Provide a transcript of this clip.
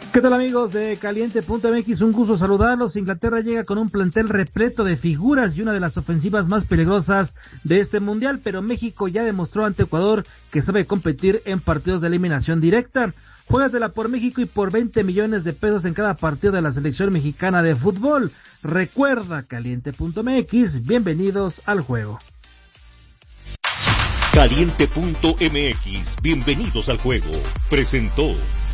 ¿Qué tal, amigos de Caliente.mx? Un gusto saludarlos. Inglaterra llega con un plantel repleto de figuras y una de las ofensivas más peligrosas de este mundial, pero México ya demostró ante Ecuador que sabe competir en partidos de eliminación directa. Juégatela por México y por 20 millones de pesos en cada partido de la selección mexicana de fútbol. Recuerda, Caliente.mx, bienvenidos al juego. Caliente.mx, bienvenidos al juego. Presentó